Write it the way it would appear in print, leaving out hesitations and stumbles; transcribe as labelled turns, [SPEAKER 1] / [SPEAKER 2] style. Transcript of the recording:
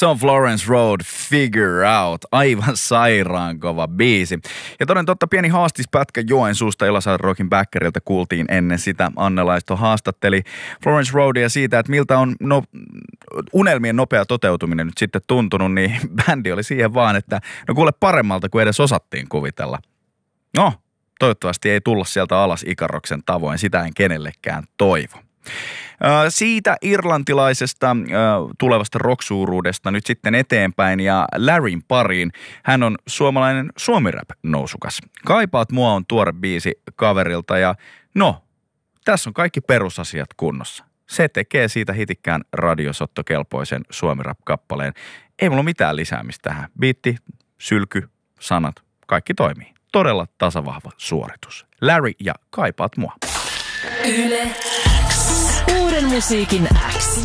[SPEAKER 1] Se on Florence Road, Figure Out. Aivan sairaan kova biisi. Ja toden totta pieni haastispätkä Joensuusta Ilasaaren Rockin backerilta kuultiin ennen sitä. Anne Laisto haastatteli Florence Roadia siitä, että miltä on unelmien nopea toteutuminen nyt sitten tuntunut, niin bändi oli siihen vaan, että no kuule paremmalta kuin edes osattiin kuvitella. No, toivottavasti ei tulla sieltä alas Ikaroksen tavoin, sitä en kenellekään toivo. Siitä irlantilaisesta tulevasta rocksuuruudesta nyt sitten eteenpäin ja Larryn pariin. Hän on suomalainen suomirap-nousukas. Kaipaat mua on tuore biisi kaverilta ja no, tässä on kaikki perusasiat kunnossa. Se tekee siitä hitikkään radiosottokelpoisen suomirap-kappaleen. Ei mulla mitään lisäämistä tähän. Biitti, sylky, sanat, kaikki toimii. Todella tasavahva suoritus. Larry ja Kaipaat mua.
[SPEAKER 2] Yle X. Uuden musiikin X.